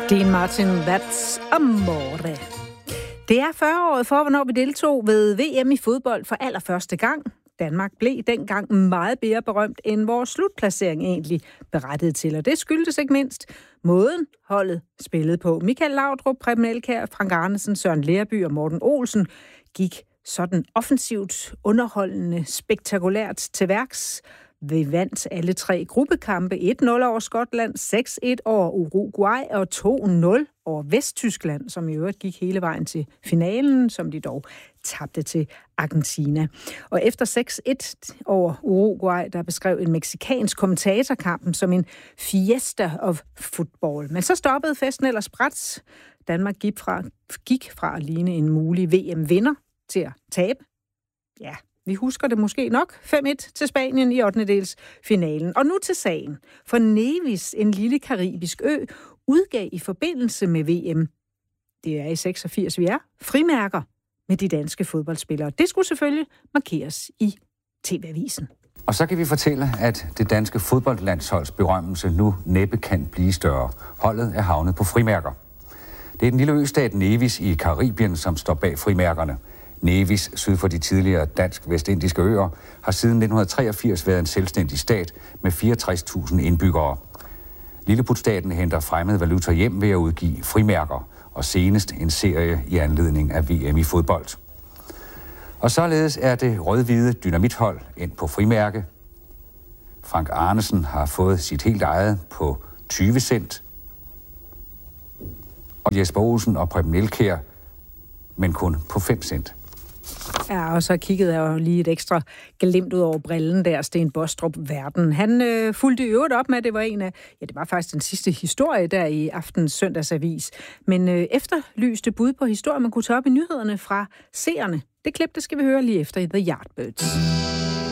Dean Martin, That's Amore. Det er 40-året for, hvornår vi deltog ved VM i fodbold for allerførste gang. Danmark blev dengang meget mere berømt, end vores slutplacering egentlig berettede til. Og det skyldtes ikke mindst måden holdet spillede på. Michael Laudrup, Preben Elkjær, Frank Arnesen, Søren Lerby og Morten Olsen gik sådan offensivt, underholdende, spektakulært til værks. Vi vandt alle 3 gruppekampe. 1-0 over Skotland, 6-1 over Uruguay og 2-0 over Vesttyskland, som i øvrigt gik hele vejen til finalen, som de dog tabte til Argentina. Og efter 6-1 over Uruguay, der beskrev en mexikansk kommentator kampen som en fiesta of football. Men så stoppede festen ellers brat. Danmark gik fra at ligne en mulig VM-vinder til at tabe. Ja, vi husker det måske nok. 5-1 til Spanien i 8. finalen. Og nu til sagen. For Nevis, en lille karibisk ø, udgav i forbindelse med VM, det er i 86 vi er, frimærker med de danske fodboldspillere. Det skulle selvfølgelig markeres i TV-avisen. Og så kan vi fortælle, at det danske fodboldlandsholds berømmelse nu næppe kan blive større. Holdet er havnet på frimærker. Det er den lille østat Nevis i Karibien, som står bag frimærkerne. Nevis, syd for de tidligere dansk-vestindiske øer, har siden 1983 været en selvstændig stat med 64.000 indbyggere. Lilleputstaten henter fremmed valuta hjem ved at udgive frimærker, og senest en serie i anledning af VM i fodbold. Og således er det rød-hvide dynamithold endt på frimærke. Frank Arnesen har fået sit helt eget på 20 cent. Og Jesper Olsen og Preben Elkjær, men kun på 5 cent. Ja, og så kiggede jeg jo lige et ekstra glimt ud over brillen der, Sten Bostrup Verden. Han fulgte i øvrigt op med, at det var det var faktisk den sidste historie der i aftens søndagsavis. Men efterlyste bud på historier, man kunne tage op i nyhederne fra seerne. Det klip, det skal vi høre lige efter i The Yardbirds.